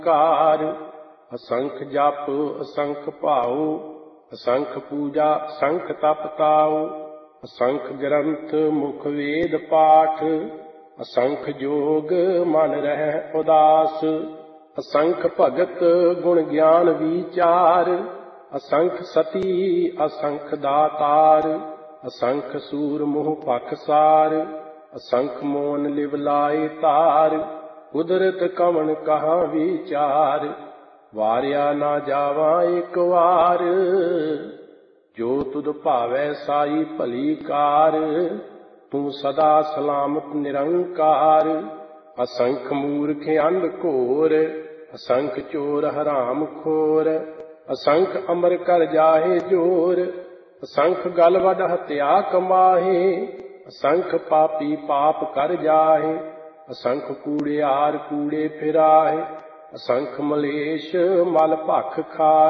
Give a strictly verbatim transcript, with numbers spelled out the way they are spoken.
ਕਾਰ। ਅਸੰਖ ਜਪ ਅਸੰਖ ਭਾਉ, ਅਸੰਖ ਪੂਜਾ ਅਸੰਖ ਤਪ ਤਾਉ। ਅਸੰਖ ਗ੍ਰੰਥ ਮੁਖ ਵੇਦ ਪਾਠ, ਅਸੰਖ ਜੋਗ ਮਨ ਰਹਿ ਉਦਾਸ। ਅਸੰਖ ਭਗਤ ਗੁਣ ਗਿਆਨ ਵਿਚਾਰ, ਅਸੰਖ ਸਤੀ ਅਸੰਖ ਦਾਤਾਰ। ਅਸੰਖ ਸੂਰ ਮੋਹ ਪਖਸਾਰ, ਅਸੰਖ ਮੋਨ ਲਿਵ ਲਾਏ ਧਾਰ। ਕੁਦਰਤ ਕਵਣ ਕਹਾਂ ਵਿਚਾਰ, ਵਾਰਿਆ ਨਾ ਜਾਵਾਂ ਇੱਕ ਵਾਰ। ਜੋ ਤੁਧ ਭਾਵੈ ਸਾਈ ਭਲੀ ਕਾਰ, ਤੂੰ ਸਦਾ ਸਲਾਮਤ ਨਿਰੰਕਾਰ। ਅਸੰਖ ਮੂਰਖ ਅੰਧ ਘੋਰ, ਅਸੰਖ ਚੋਰ ਹਰਾਮ ਖੋਰ। ਅਸੰਖ ਅਮਰ ਕਰ ਜਾਹੇ ਜੋਰ, ਅਸੰਖ ਗਲ ਵੱਡ ਹਤਿਆ ਕਮਾਹੇ। ਅਸੰਖ ਪਾਪੀ ਪਾਪ ਕਰ ਜਾਹੇ, ਅਸੰਖ ਕੂੜਿਆਰ ਕੂੜੇ ਫਿਰਾਹੇ। ਅਸੰਖ ਮਲੇਸ਼ ਮਲ ਭਖ ਖਾਏ।